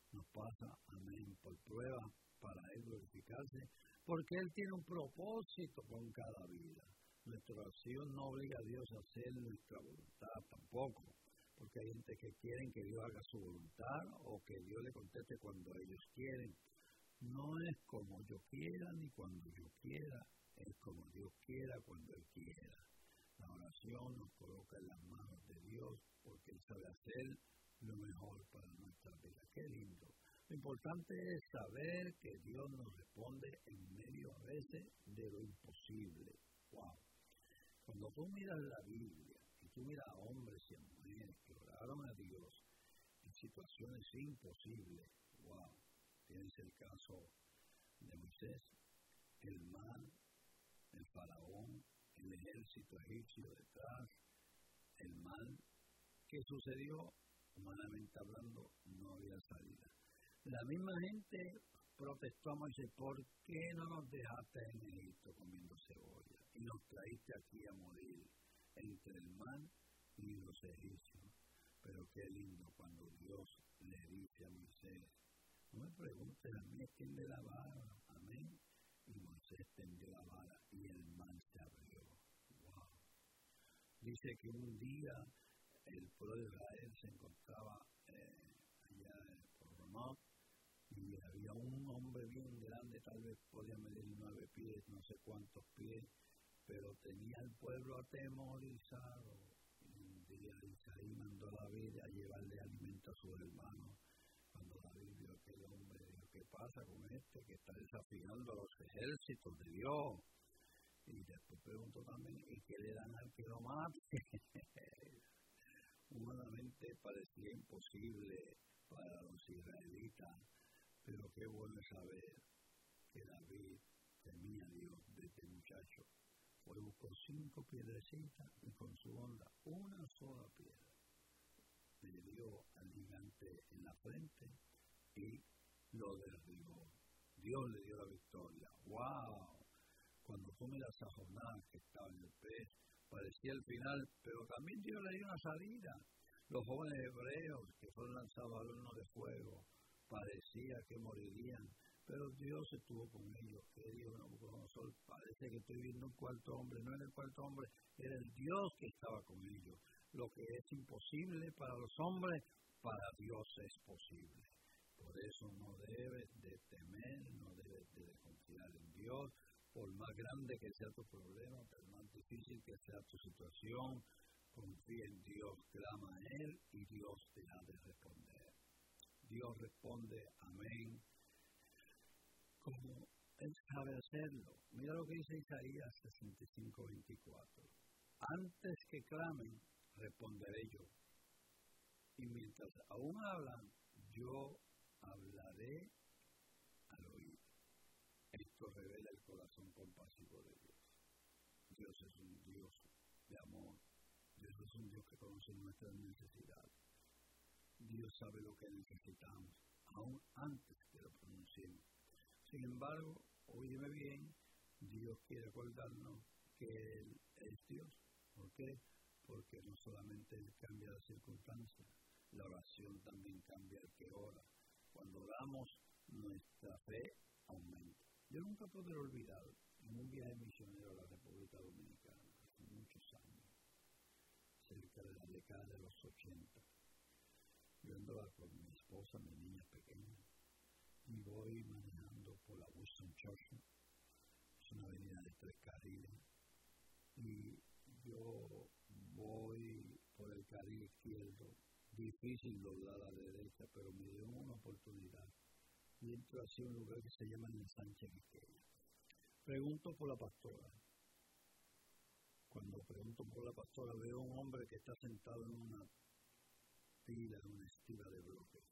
nos pasa, amén, por prueba para Él glorificarse, porque Él tiene un propósito con cada vida. Nuestra oración no obliga a Dios a hacer nuestra voluntad tampoco, porque hay gente que quieren que Dios haga su voluntad o que Dios le conteste cuando ellos quieren. No es como yo quiera ni cuando yo quiera, es como Dios quiera cuando Él quiera. La oración nos coloca en las manos de Dios porque Él sabe hacer lo mejor para nuestra vida. Qué lindo. Lo importante es saber que Dios nos responde en medio a veces de lo imposible. ¡Wow! Cuando tú miras la Biblia y tú miras a hombres y a mujeres que oraron a Dios en situaciones imposibles, ¡wow! Tienes el caso de Moisés, el mar, el faraón, el ejército egipcio detrás, el mal. ¿Qué sucedió? Humanamente hablando, no había salida. La misma gente protestó a Moisés: ¿por qué no nos dejaste en Egipto comiendo cebolla y nos traíste aquí a morir entre el mar y los egipcios? Pero qué lindo cuando Dios le dice a Moisés: no me preguntes a mí, extiende la vara, amén. Y Moisés extendió la vara y el mar se abrió. Wow. Dice que un día el pueblo de Israel se encontraba allá por Ramá y había un hombre bien grande, tal vez podía medir 9 pies, no sé cuántos pies, pero tenía el pueblo atemorizado. Y un día Isaí mandó a David a llevarle alimento a sus hermanos. Cuando David vio a aquel hombre, dijo: ¿qué pasa con este que está desafiando a los ejércitos de Dios? Y después preguntó también: ¿y qué le dan al que lo mate? Humanamente parecía imposible para los israelitas, pero qué bueno saber que David temía a Dios desde muchacho. Fue, buscó 5 piedrecitas y con su honda una sola piedra le dio al gigante en la frente y lo derribó. Dios le dio la victoria. ¡Wow! Cuando tú miras a Jonás, que estaba en el pez, parecía el final, pero también Dios le dio una salida. Los jóvenes hebreos que fueron lanzados al horno de fuego, parecía que morirían, pero Dios estuvo con ellos. Que dijo Nabucodonosor: parece que estoy viendo un cuarto hombre. No era el cuarto hombre, era el Dios que estaba con ellos. Lo que es imposible para los hombres, para Dios es posible. Por eso no debes de temer, no debes de desconfiar en Dios. Por más grande que sea tu problema, por más difícil que sea tu situación, confía en Dios, clama a Él y Dios te ha de responder. Dios responde, amén, como Él sabe hacerlo. Mira lo que dice Isaías 65:24. Antes que clamen, responderé yo. Y mientras aún hablan, yo hablaré al oído. Esto revela el corazón compasivo de Dios. Dios es un Dios de amor. Dios es un Dios que conoce nuestras necesidades. Dios sabe lo que necesitamos, aún antes que lo pronunciemos. Sin embargo, óyeme bien, Dios quiere acordarnos que Él es Dios. ¿Por qué? Porque no solamente Él cambia las circunstancias, la oración también cambia el que ora. Cuando oramos, nuestra fe aumenta. Yo nunca podré olvidar en un viaje misionero a la República Dominicana, hace muchos años, cerca de la década de los 80. Yo andaba con mi esposa, mi niña pequeña, y voy manejando por la Winston Churchill, es una avenida de 3 carriles, y yo voy por el carril izquierdo, difícil doblar a la derecha, pero me dio una oportunidad, y entro hacia un lugar que se llama el Sánchez Quisqueya. Pregunto por la pastora. Cuando pregunto por la pastora, veo a un hombre que está sentado en una pila, en una estira de bloques.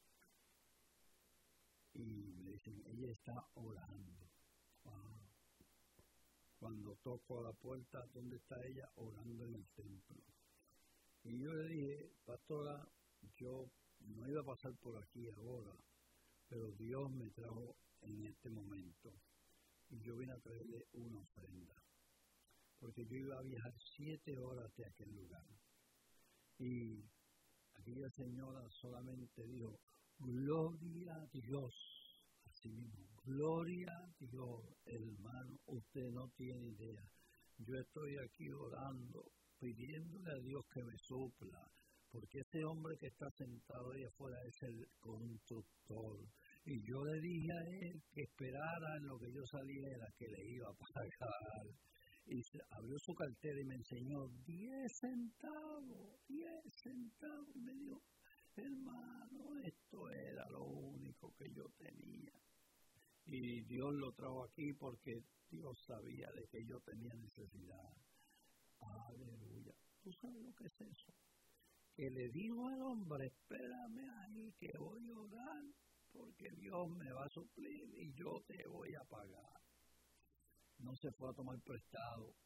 Y me dicen, ella está orando. Wow. Cuando toco a la puerta, ¿dónde está ella? Orando en el templo. Y yo le dije, pastora, yo no iba a pasar por aquí ahora, pero Dios me trajo en este momento. Y yo vine a traerle una ofrenda. Porque yo iba a viajar 7 horas de aquel lugar. Y aquella señora solamente dijo, Gloria a Dios. Así mismo, gloria a Dios, hermano. Usted no tiene idea. Yo estoy aquí orando, pidiéndole a Dios que me supla, porque ese hombre que está sentado ahí afuera es el constructor. Y yo le dije a él que esperara en lo que yo saliera, que le iba a pagar. Y abrió su cartera y me enseñó 10 centavos, y me dijo, hermano, esto era lo único que yo tenía. Y Dios lo trajo aquí porque Dios sabía de que yo tenía necesidad. Aleluya. ¿Tú sabes lo que es eso? Que le dijo al hombre, espérame ahí que voy a orar porque Dios me va a suplir y yo te voy a pagar. No se fue a tomar prestado.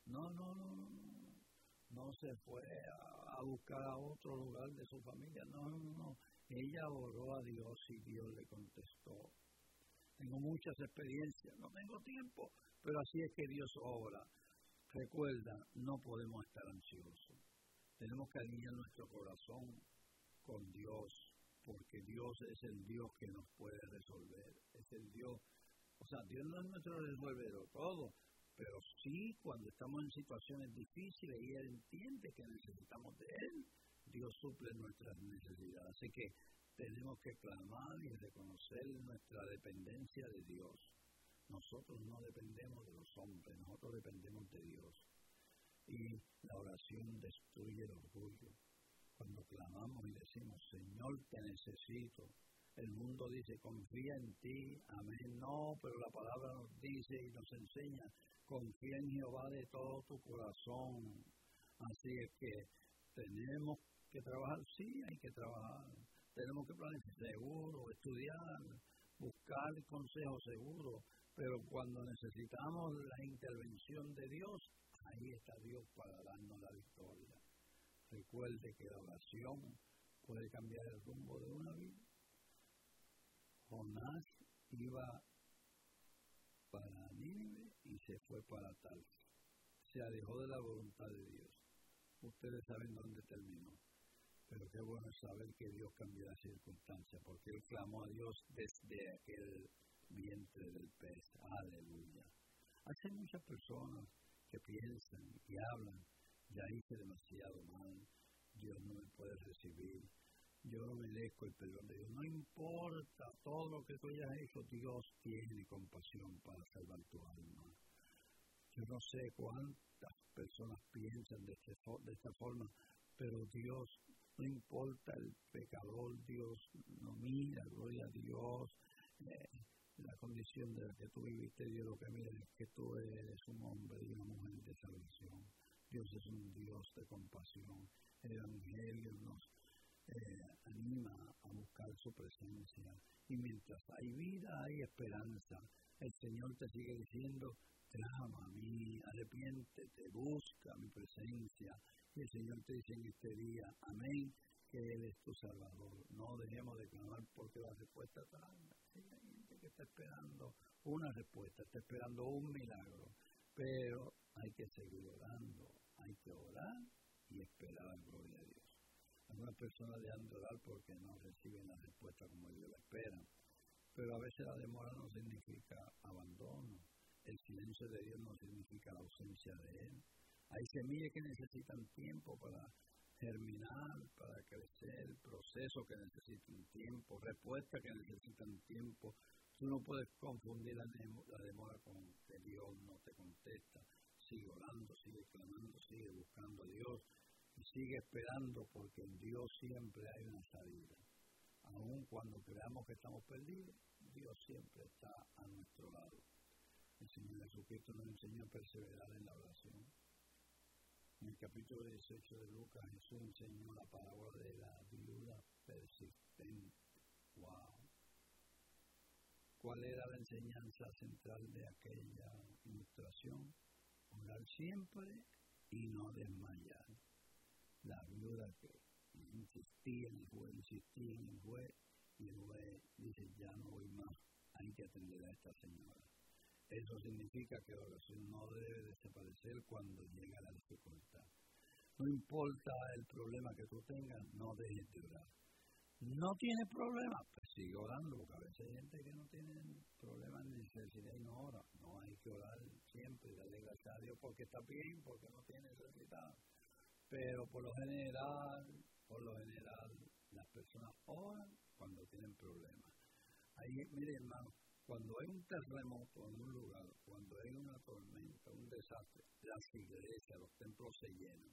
No se fue a buscar a otro lugar de su familia. No. Ella oró a Dios y Dios le contestó. Tengo muchas experiencias, no tengo tiempo, pero así es que Dios obra. Recuerda, no podemos estar ansiosos. Tenemos que alinear nuestro corazón con Dios, porque Dios es el Dios que nos puede resolver. Es el Dios, Dios no es nuestro resolvedor todo, pero sí cuando estamos en situaciones difíciles y Él entiende que necesitamos de Él, Dios suple nuestras necesidades. Así que tenemos que clamar y reconocer nuestra dependencia de Dios. Nosotros no dependemos de los hombres, nosotros dependemos de Dios. Y la oración destruye el orgullo. Cuando clamamos y decimos, Señor, te necesito. El mundo dice, confía en ti, amén. No, pero la palabra nos dice y nos enseña, confía en Jehová de todo tu corazón. Así es que tenemos que trabajar, sí, hay que trabajar. Tenemos que planificar seguro, estudiar, buscar consejos seguros, pero cuando necesitamos la intervención de Dios, ahí está Dios para darnos la victoria. Recuerde que la oración puede cambiar el rumbo de una vida. Jonás iba para Nínive y se fue para Tarsis. Se alejó de la voluntad de Dios. Ustedes saben dónde terminó. Pero qué bueno es saber que Dios cambió las circunstancias, porque Él clamó a Dios desde aquel vientre del pez. Aleluya. Hay muchas personas que piensan y hablan, ya hice demasiado mal, Dios no me puede recibir, yo no merezco el perdón de Dios. No importa todo lo que tú hayas hecho, Dios tiene compasión para salvar tu alma. Yo no sé cuántas personas piensan de esta forma, pero Dios, no importa el pecador, Dios no mira, gloria a Dios, la condición de la que tú viviste. Dios lo que mira es que tú eres un hombre y una mujer de salvación. Dios es un Dios de compasión. El Evangelio nos anima a buscar su presencia. Y mientras hay vida, hay esperanza. El Señor te sigue diciendo, clama a mí, arrepiéntete, busca mi presencia. Y el Señor te dice en este día, amén, que Él es tu Salvador. No dejemos de clamar porque la respuesta tarda. Sí, hay gente que está esperando una respuesta, está esperando un milagro, pero hay que seguir orando, hay que orar y esperar, gloria a Dios. Algunas personas dejan de orar porque no reciben la respuesta como ellos la esperan, pero a veces la demora no significa abandono, el silencio de Dios no significa la ausencia de Él. Hay semillas que necesitan tiempo para germinar, para crecer, procesos que necesitan tiempo, respuestas que necesitan tiempo. Tú no puedes confundir la demora con que Dios no te contesta. Sigue orando, sigue clamando, sigue buscando a Dios y sigue esperando, porque en Dios siempre hay una salida. Aun cuando creamos que estamos perdidos, Dios siempre está a nuestro lado. El Señor Jesucristo nos enseñó a perseverar en la oración. En el capítulo 18 de Lucas, Jesús enseñó la parábola de la viuda persistente. ¡Wow! ¿Cuál era la enseñanza central de aquella ilustración? Orar siempre y no desmayar. La viuda que insistía en el juez, y el juez dice, ya no voy más, hay que atender a esta señora. Eso significa que la oración no debe desaparecer cuando llega la dificultad. No importa el problema que tú tengas, no dejes de orar. ¿No tienes problema? Pues sigue orando, porque a veces hay gente que no tiene problemas ni necesidad y no ora. No, hay que orar siempre y darle gracias a Dios porque está bien, porque no tiene necesidad. Pero por lo general, las personas oran cuando tienen problemas. Ahí, mire hermano, cuando hay un terremoto en un lugar, cuando hay una tormenta, un desastre, las iglesias, los templos se llenan.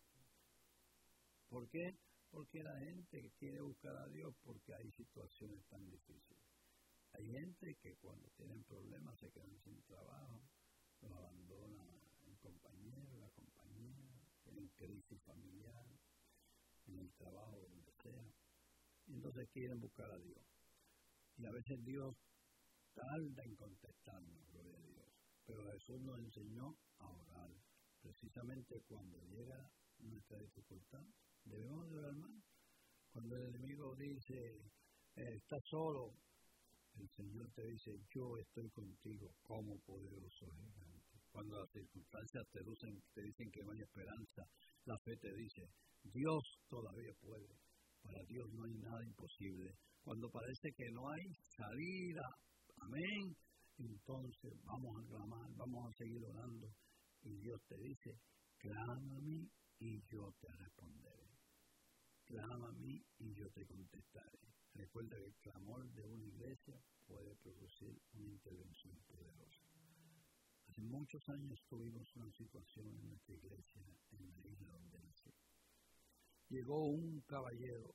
¿Por qué? Porque la gente quiere buscar a Dios porque hay situaciones tan difíciles. Hay gente que cuando tienen problemas se quedan sin trabajo, los abandona el compañero, la compañera, tienen crisis familiar, en el trabajo, donde sea. Y entonces quieren buscar a Dios. Y a veces Dios tarda en contestarnos, gloria a Dios. Pero Jesús nos enseñó a orar. Precisamente cuando llega nuestra dificultad, debemos de orar más. Cuando el enemigo dice, estás solo, el Señor te dice, yo estoy contigo como poderoso gigante. Cuando las circunstancias te dicen que no hay esperanza, la fe te dice, Dios todavía puede. Para Dios no hay nada imposible. Cuando parece que no hay salida, amén, entonces vamos a clamar, vamos a seguir orando. Y Dios te dice, clama a mí y yo te responderé. Clama a mí y yo te contestaré. Recuerda que el clamor de una iglesia puede producir una intervención poderosa. Hace muchos años tuvimos una situación en nuestra iglesia, en la isla donde nací. Llegó un caballero,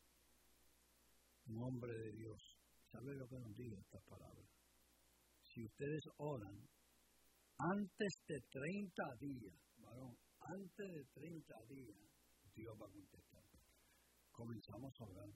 un hombre de Dios. ¿Sabe lo que nos dijo esta palabra? Si ustedes oran, antes de 30 días, varón, antes de 30 días, Dios va a contestar. Comenzamos a orar.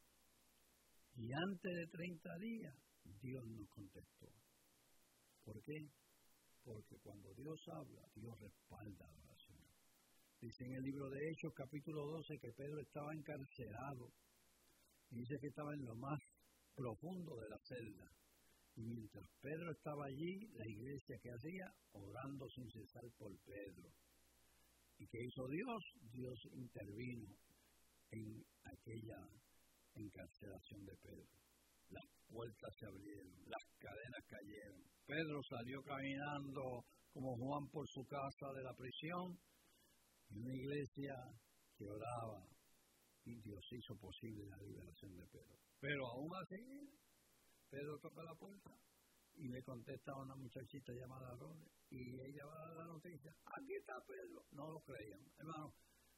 Y antes de 30 días, Dios nos contestó. ¿Por qué? Porque cuando Dios habla, Dios respalda la oración. Dice en el libro de Hechos, capítulo 12, que Pedro estaba encarcelado. Y dice que estaba en lo más profundo de la celda. Y mientras Pedro estaba allí, la iglesia que hacía, orando sin cesar por Pedro. ¿Y qué hizo Dios? Dios intervino en aquella encarcelación de Pedro. Las puertas se abrieron, las cadenas cayeron. Pedro salió caminando como Juan por su casa de la prisión. Y una iglesia que oraba, y Dios hizo posible la liberación de Pedro. Pero aún así, Pedro toca la puerta y le contesta a una muchachita llamada Rode, y ella va a dar la noticia, aquí está Pedro. No lo creían, hermano.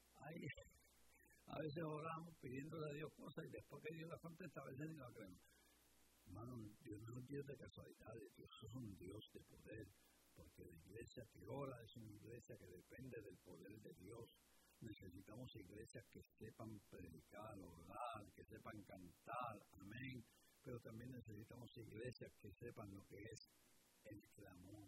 A veces oramos pidiéndole a Dios cosas y después que Dios las contesta, a veces ni las creemos. Hermano, Dios no es un Dios de casualidades, Dios es un Dios de poder, porque la iglesia que ora es una iglesia que depende del poder de Dios. Necesitamos iglesias que sepan predicar, orar, que sepan cantar, amén. Pero también necesitamos iglesias que sepan lo que es el clamor.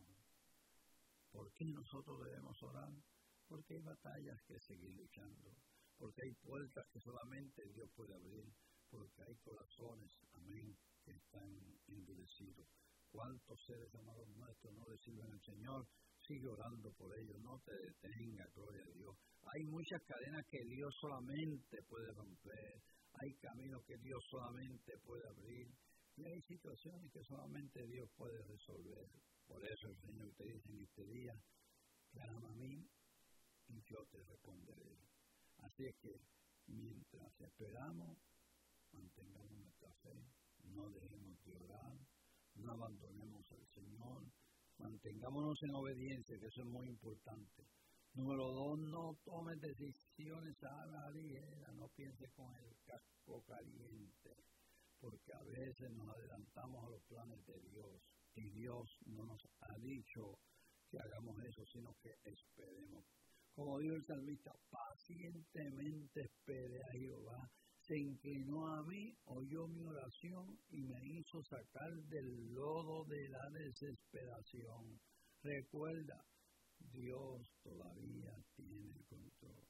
¿Por qué nosotros debemos orar? Porque hay batallas que seguir luchando. Porque hay puertas que solamente Dios puede abrir. Porque hay corazones, amén, que están endurecidos. ¿Cuántos seres amados nuestros no le sirven al Señor? Sigue orando por ellos, no te detengas, gloria a Dios. Hay muchas cadenas que Dios solamente puede romper. Hay caminos que Dios solamente puede abrir. Y hay situaciones que solamente Dios puede resolver. Por eso el Señor te dice en este día, clama a mí y yo te responderé. Así es que mientras esperamos, mantengamos nuestra fe, no dejemos de orar, no abandonemos al Señor, mantengámonos en obediencia, que eso es muy importante. Número 2, no tomes decisiones a la ligera, no pienses con el casco caliente, porque a veces nos adelantamos a los planes de Dios, y Dios no nos ha dicho que hagamos eso, sino que esperemos. Como dijo el salmista, pacientemente esperé a Jehová, se inclinó a mí, oyó mi oración y me hizo sacar del lodo de la desesperación. Recuerda, Dios todavía tiene el control.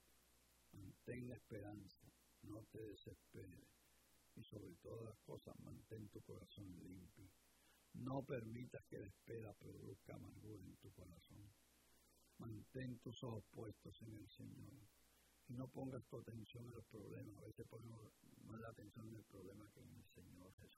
Mantén la esperanza, no te desesperes. Y sobre todas las cosas, mantén tu corazón limpio. No permitas que la espera produzca amargura en tu corazón. Mantén tus ojos puestos en el Señor. Y no pongas tu atención en los problemas. A veces ponemos más la atención en el problema que en el Señor Jesús.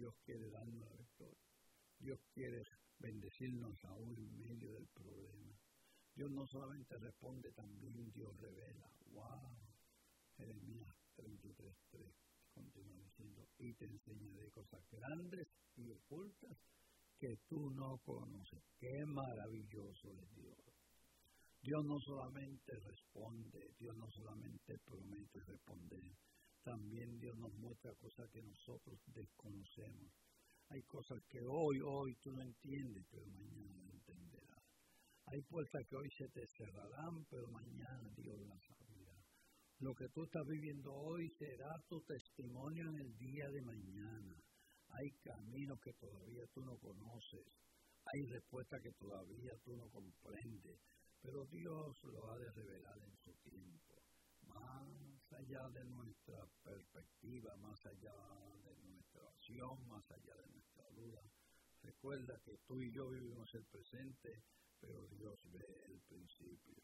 Dios quiere darnos la victoria. Dios quiere bendecirnos aún en medio del problema. Dios no solamente responde, también Dios revela. ¡Wow! Jeremías 33:3 continúa diciendo, y te enseñaré cosas grandes y ocultas que tú no conoces. ¡Qué maravilloso es Dios! Dios no solamente responde, Dios no solamente promete responder, también Dios nos muestra cosas que nosotros desconocemos. Hay cosas que hoy tú no entiendes, pero mañana lo entenderás. Hay puertas que hoy se te cerrarán, pero mañana Dios las abrirá. Lo que tú estás viviendo hoy será tu testimonio en el día de mañana. Hay caminos que todavía tú no conoces. Hay respuestas que todavía tú no comprendes. Pero Dios lo ha de revelar en su tiempo. Más allá de nuestra perspectiva, más allá de nuestra oración, más allá de nuestra duda. Recuerda que tú y yo vivimos el presente, pero Dios ve el principio.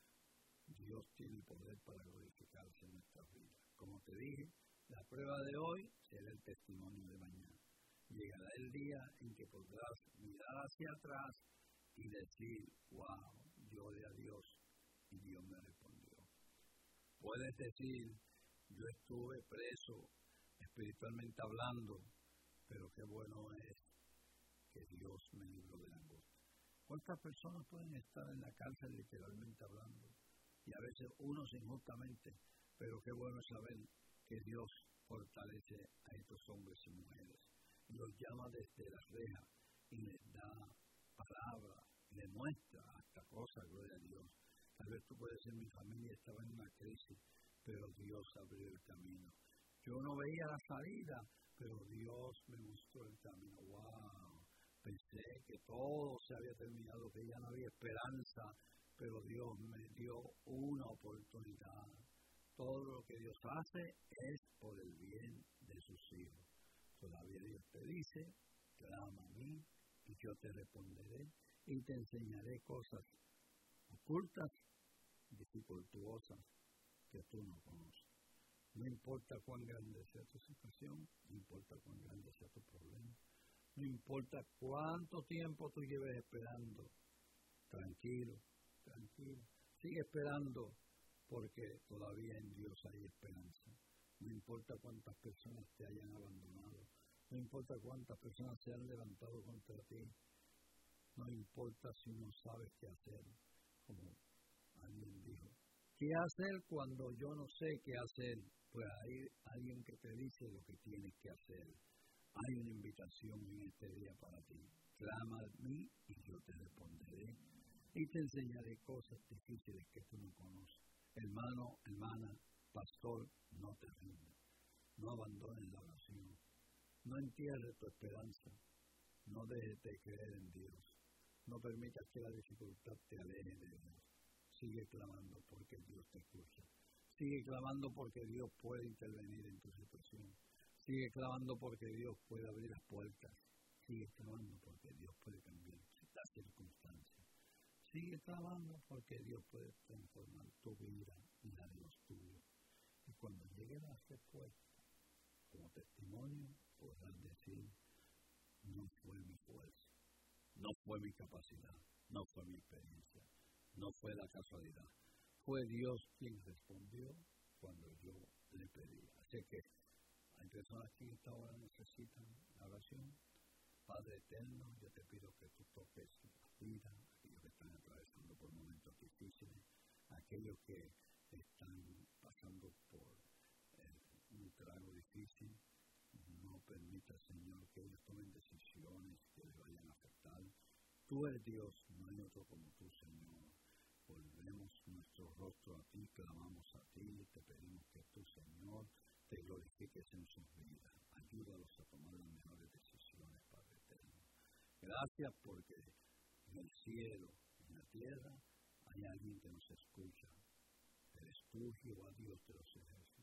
Dios tiene poder para glorificarse en nuestras vidas. Como te dije, la prueba de hoy será el testimonio de mañana. Llegará el día en que podrás mirar hacia atrás y decir, wow, yo oré a Dios y Dios me respondió. Puedes decir, yo estuve preso espiritualmente hablando, pero qué bueno es que Dios me libró de la angustia. ¿Cuántas personas pueden estar en la cárcel literalmente hablando? Y a veces unos injustamente, pero qué bueno es saber que Dios fortalece a estos hombres y mujeres. Y los llama desde las rejas y les da palabra, y les muestra hasta cosas, gloria a Dios. Tal vez tú puedes decir, mi familia estaba en una crisis, pero Dios abrió el camino. Yo no veía la salida, pero Dios me mostró el camino. ¡Wow! Pensé que todo se había terminado, que ya no había esperanza, pero Dios me dio una oportunidad. Todo lo que Dios hace es por el bien de sus hijos. Todavía Dios te dice, clama a mí y yo te responderé y te enseñaré cosas ocultas, dificultuosas, que tú no conoces. No importa cuán grande sea tu situación, no importa cuán grande sea tu problema, no importa cuánto tiempo tú lleves esperando, tranquilo, sigue esperando porque todavía en Dios hay esperanza. No importa cuántas personas te hayan abandonado, no importa cuántas personas se han levantado contra ti, no importa si no sabes qué hacer, como alguien dijo. ¿Qué hacer cuando yo no sé qué hacer? Pues hay alguien que te dice lo que tienes que hacer. Hay una invitación en este día para ti. Clama a mí y yo te responderé y te enseñaré cosas difíciles que tú no conoces. Hermano, hermana, pastor, no te rindas. No abandones la oración. No entierres tu esperanza. No dejes de creer en Dios. No permitas que la dificultad te aleje de Dios. Sigue clamando porque Dios te escucha. Sigue clamando porque Dios puede intervenir en tu situación. Sigue clamando porque Dios puede abrir las puertas. Sigue clamando porque Dios puede cambiar las circunstancias. Sigue clamando porque Dios puede transformar tu vida y la de los tuyos. Y cuando llegue la respuesta, como testimonio, podrás decir, no fue mi fuerza, no fue mi capacidad, no fue mi experiencia, no fue la casualidad. Fue Dios quien respondió cuando yo le pedí. Así que hay personas que esta hora necesitan la oración. Padre eterno, yo te pido que tú toques la vida, aquellos que están atravesando por momentos difíciles, aquellos que están pasando por un trago difícil. No permita, Señor, que ellos tomen decisiones que les vayan a afectar. Tú eres Dios, no hay otro como tú, Señor. Volvemos nuestro rostro a ti, clamamos a ti, te pedimos que tú, Señor, te glorifiques en sus vidas. Ayúdalos a tomar las mejores decisiones, Padre eterno. Gracias porque en el cielo, en la tierra, hay alguien que nos escucha. Eres tú, Jehová Dios de los ejércitos.